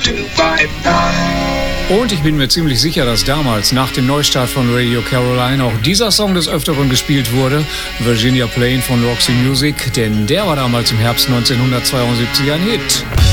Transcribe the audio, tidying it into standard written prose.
Und ich bin mir ziemlich sicher, dass damals nach dem Neustart von Radio Caroline auch dieser Song des Öfteren gespielt wurde, Virginia Plain von Roxy Music, denn der war damals im Herbst 1972 ein Hit.